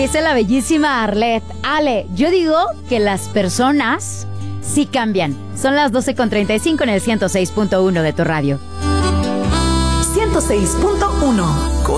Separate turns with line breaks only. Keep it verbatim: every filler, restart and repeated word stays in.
Dice la bellísima Arlet. Ale, yo digo que las personas sí cambian. Son las doce con treinta y cinco en el ciento seis punto uno de tu radio.
ciento seis punto uno